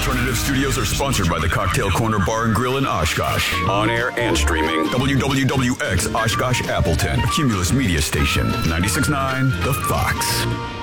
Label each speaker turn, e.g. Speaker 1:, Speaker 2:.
Speaker 1: Alternative Studios are sponsored by the Cocktail Corner Bar and Grill in Oshkosh. On air and streaming. WWWX Oshkosh Appleton. A Cumulus Media Station. 96.9 The Fox.